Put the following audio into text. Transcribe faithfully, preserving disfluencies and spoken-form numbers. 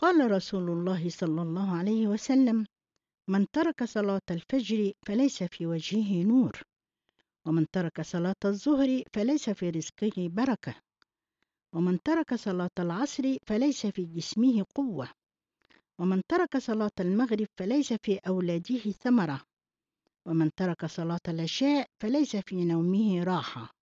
قال رسول الله صلى الله عليه وسلم: من ترك صلاة الفجر فليس في وجهه نور، ومن ترك صلاة الظهر فليس في رزقه بركة، ومن ترك صلاة العصر فليس في جسمه قوة، ومن ترك صلاة المغرب فليس في أولاده ثمرة، ومن ترك صلاة العشاء فليس في نومه راحة.